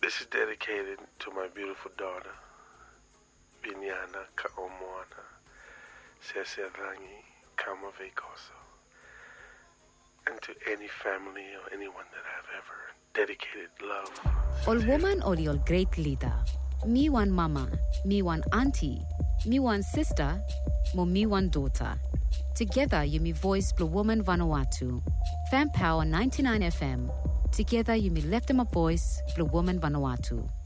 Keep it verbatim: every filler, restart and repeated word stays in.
This is dedicated to my beautiful daughter, Binyana Kaomwana Seserangi Kamavekoso, and to any family or anyone that I've ever dedicated love. All woman or your great leader. Me one mama, me one auntie, me one sister, mo me one daughter. Together you me voice Blue Woman Vanuatu. Fan Power ninety-nine F M. Together you me left them a voice Blue Woman Vanuatu.